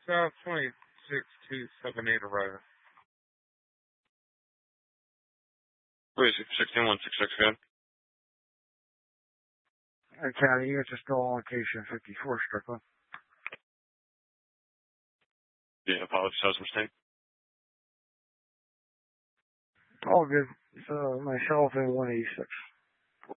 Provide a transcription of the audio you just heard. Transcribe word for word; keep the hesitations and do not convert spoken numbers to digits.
South twenty-six two seven eight arriving. Please, sixteen one six six again. County units are still on location fifty-four, Strickland. Yeah, apologies, I was mistaken. All good. So myself and one eighty-six.